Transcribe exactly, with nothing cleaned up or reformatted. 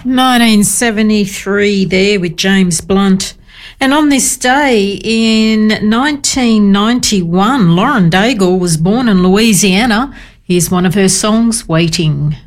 nineteen seventy-three there with James Blunt. And on this day in nineteen ninety-one, Lauren Daigle was born in Louisiana. Here's one of her songs, Waiting.